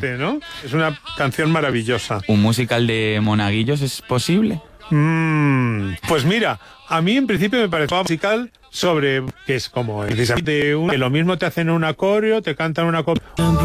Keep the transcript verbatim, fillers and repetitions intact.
parte, ¿no? Es una canción maravillosa. ¿Un musical de Monaguillos es posible? Mm, pues mira, a mí en principio me pareció un musical sobre que es como precisamente un, que lo mismo te hacen una coreo, te cantan una coreo.